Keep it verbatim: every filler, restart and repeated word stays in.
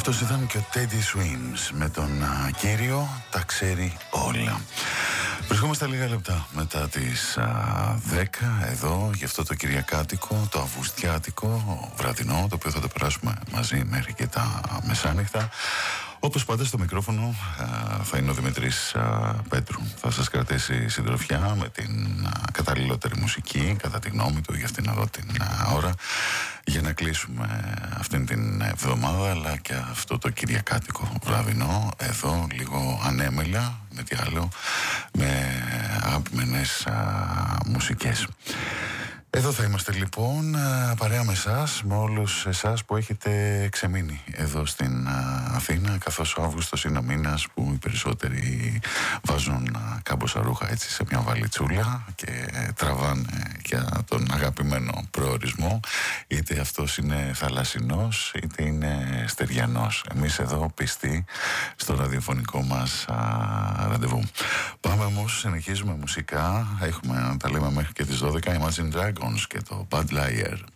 Αυτός ήταν και ο Teddy Swims με τον α, κύριο τα ξέρει όλα. Βρισκόμαστε λίγα λεπτά μετά τις α, δέκα εδώ για αυτό το κυριακάτικο, το αυγουστιάτικο βραδινό, το οποίο θα το περάσουμε μαζί μέχρι και τα μεσάνυχτα. Όπως πάντα στο μικρόφωνο α, θα είναι ο Δημήτρης α, Πέτρου. Θα σας κρατήσει συντροφιά με την α, καταλληλότερη μουσική κατά τη γνώμη του για αυτήν εδώ την α, ώρα, για να κλείσουμε αυτήν την εβδομάδα αλλά και αυτό το κυριακάτικο βραδινό εδώ λίγο ανέμελα, με τι άλλο, με αγαπημένες α, μουσικές. Εδώ θα είμαστε λοιπόν παρέα με εσάς, με όλους εσάς που έχετε ξεμείνει εδώ στην Αθήνα, καθώς ο Αύγουστος είναι ο μήνας που οι περισσότεροι βάζουν κάμποσα ρούχα έτσι σε μια βαλιτσούλα και τραβάνε για τον αγαπημένο προορισμό, είτε αυτός είναι θαλασσινός είτε είναι στεριανός. Εμείς εδώ πιστοί στο ραδιοφωνικό μας α, ραντεβού. Πάμε όμως, συνεχίζουμε μουσικά, έχουμε να τα λέμε μέχρι και τις δώδεκα, Imagine Dragons και το Bad Liar.